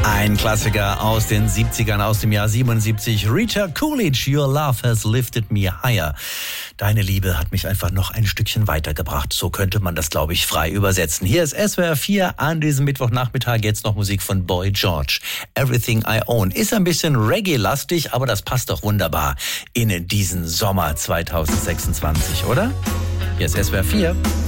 Ein Klassiker aus den 70ern, aus dem Jahr 77. Rita Coolidge, Your Love Has Lifted Me Higher. Deine Liebe hat mich einfach noch ein Stückchen weitergebracht. So könnte man das, glaube ich, frei übersetzen. Hier ist SWR 4 an diesem Mittwochnachmittag. Jetzt noch Musik von Boy George. Everything I Own. Ist ein bisschen Reggae-lastig, aber das passt doch wunderbar in diesen Sommer 2026, oder? Hier ist SWR 4.